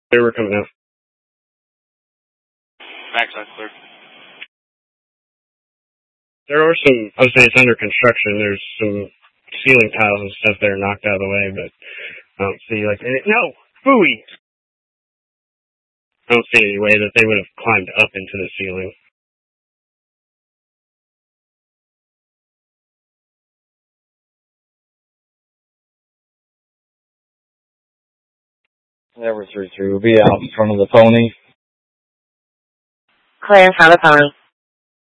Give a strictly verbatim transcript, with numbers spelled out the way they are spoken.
They were coming out. Backside clear. There are some, I would say it's under construction. There's some ceiling tiles and stuff that are knocked out of the way, but I don't see, like, any, no! Phooey! I don't see any way that they would have climbed up into the ceiling. Never three three. We'll be out in front of the pony. Clear in front of the pony.